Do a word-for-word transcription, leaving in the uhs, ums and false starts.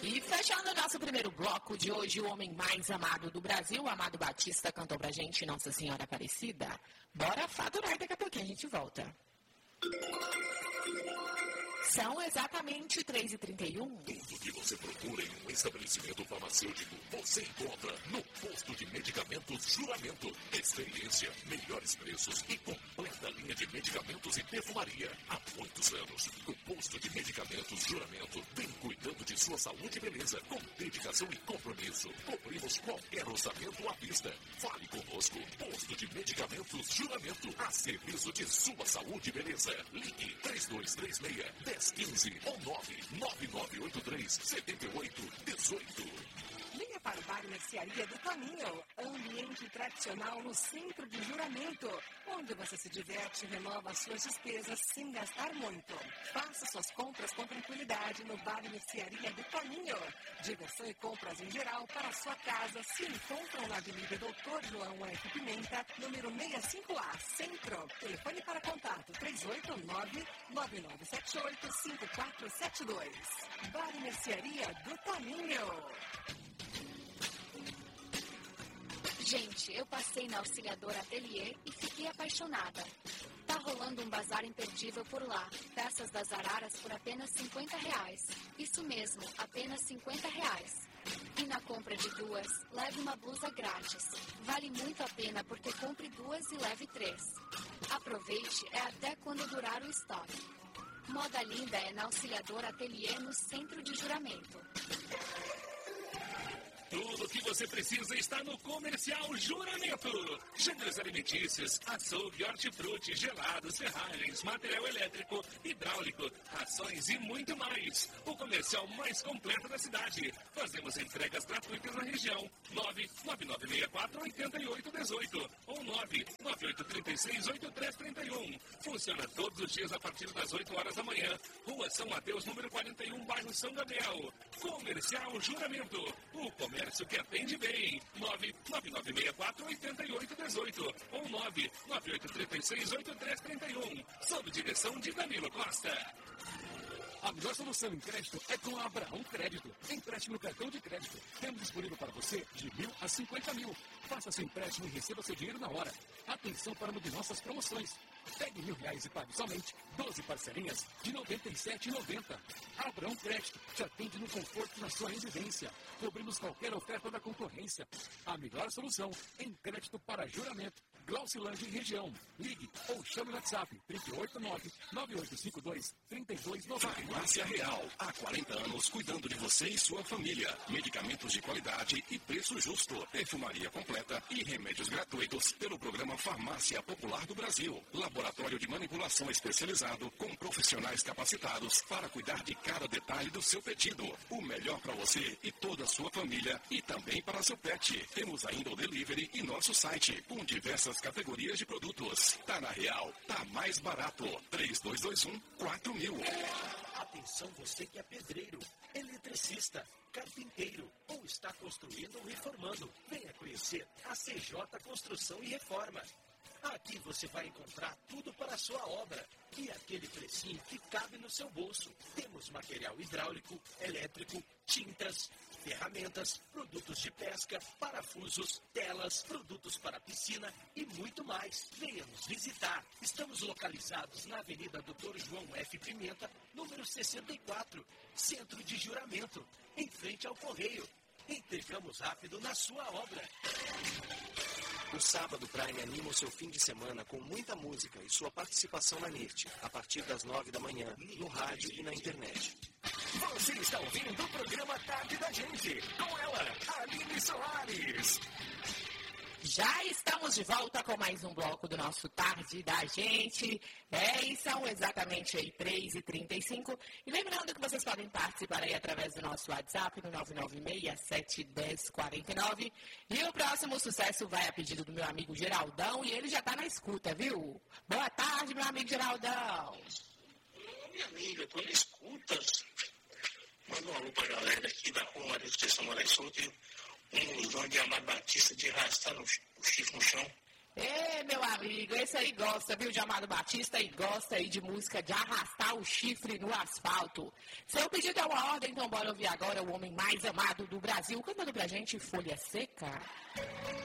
E fechando o nosso primeiro bloco de hoje, o homem mais amado do Brasil, Amado Batista, cantou pra gente Nossa Senhora Aparecida. Bora faturar, daqui a pouquinho a gente volta. São exatamente três e trinta e um. Tudo que você procura em um estabelecimento farmacêutico, você encontra no Posto de Medicamentos Juramento. Experiência, melhores preços e completa linha de medicamentos e perfumaria. Há muitos anos, o Posto de Medicamentos Juramento vem cuidando de sua saúde e beleza, com dedicação e compromisso. Cobrimos qualquer orçamento à vista. Fale conosco. Posto de Medicamentos Juramento, a serviço de sua saúde e beleza. Ligue três dois três seis, dez quinze ou nove nove nove oito três sete oito um oito. Venha para o Bar Mercearia do Toninho, ambiente tradicional no centro de Juramento, onde você se diverte e renova suas despesas sem gastar muito. Faça suas compras com tranquilidade no Bar Mercearia do Toninho. Diversão e compras em geral para a sua casa se encontram na Avenida Doutor João F. Pimenta, número sessenta e cinco A, Centro. Telefone para contato três oito nove, nove nove sete oito, cinco quatro sete dois. Bar Mercearia do Toninho. Gente, eu passei na Auxiliadora Atelier e fiquei apaixonada. Tá rolando um bazar imperdível por lá. Peças das araras por apenas cinquenta reais. Isso mesmo, apenas cinquenta reais. E na compra de duas, leve uma blusa grátis. Vale muito a pena porque compre duas e leve três. Aproveite, é até quando durar o estoque. Moda linda é na Auxiliadora Atelier no centro de Juramento. Tudo o que você precisa está no Comercial Juramento. Gêneros alimentícios, açougue, hortifruti, gelados, ferragens, material elétrico, hidráulico, rações e muito mais. O comercial mais completo da cidade. Fazemos entregas gratuitas na região. nove nove nove seis quatro oito oito um oito ou nove nove oito três seis oito três três um. Funciona todos os dias a partir das oito horas da manhã. Rua São Mateus, número quarenta e um, bairro São Gabriel. Comercial Juramento. O comércio que atende bem. nove nove nove seis quatro oito oito um oito ou nove nove oito três seis oito três três um. Sob direção de Danilo Costa. A melhor solução em crédito é com a Abraão Crédito. Empréstimo no cartão de crédito. Temos disponível para você de mil a cinquenta mil. Faça seu empréstimo e receba seu dinheiro na hora. Atenção para uma de nossas promoções. Pegue mil reais e pague somente doze parcelinhas de noventa e sete reais e noventa centavos. Abraão Crédito te atende no conforto na sua residência. Cobrimos qualquer oferta da concorrência. A melhor solução em crédito para juramento. Glaucilândia e região. Ligue ou chame no WhatsApp três oito nove, nove oito cinco dois, três dois nove nove. Farmácia Real, há quarenta anos cuidando de você e sua família. Medicamentos de qualidade e preço justo. Perfumaria completa e remédios gratuitos pelo programa Farmácia Popular do Brasil. Laboratório de manipulação especializado com profissionais capacitados para cuidar de cada detalhe do seu pedido. O melhor para você e toda a sua família e também para seu pet. Temos ainda o delivery e nosso site com diversas categorias de produtos. Tá na Real, tá mais barato. três dois dois um, quatro mil. Atenção você que é pedreiro, eletricista, carpinteiro ou está construindo ou reformando. Venha conhecer a C J Construção e Reforma. Aqui você vai encontrar tudo para a sua obra e aquele precinho que cabe no seu bolso. Temos material hidráulico, elétrico, tintas, ferramentas, produtos de pesca, parafusos, telas, produtos para piscina e muito mais. Venha nos visitar. Estamos localizados na Avenida Doutor João F. Pimenta, número sessenta e quatro, Centro de Juramento, em frente ao Correio. Entregamos rápido na sua obra. O Sábado Prime anima o seu fim de semana com muita música e sua participação na N I R T, a partir das nove da manhã, no rádio e na internet. Você está ouvindo o programa Tarde da Gente, com ela, Aline Soares. Já estamos de volta com mais um bloco do nosso Tarde da Gente. É, e são exatamente aí três e trinta e cinco. E lembrando que vocês podem participar aí através do nosso WhatsApp no nove nove seis sete um zero quatro nove. E o próximo sucesso vai a pedido do meu amigo Geraldão e ele já está na escuta, viu? Boa tarde, meu amigo Geraldão. Ô, minha amiga, tô na escuta. Manda um alô pra galera aqui da Rua Maria do São Moraes Solto. Um ilusão de Amado Batista de arrastar no, o chifre no chão. Ê, meu amigo, esse aí gosta, viu, de Amado Batista e gosta aí de música de arrastar o chifre no asfalto. Seu pedido é uma ordem, então bora ouvir agora o homem mais amado do Brasil, cantando pra gente Folha Seca.